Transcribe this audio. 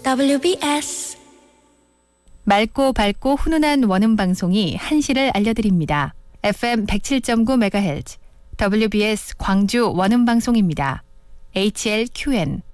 WBS 맑고 밝고 훈훈한 원음 방송이 한시를 알려드립니다. FM 107.9MHz WBS 광주 원음 방송입니다. HLQN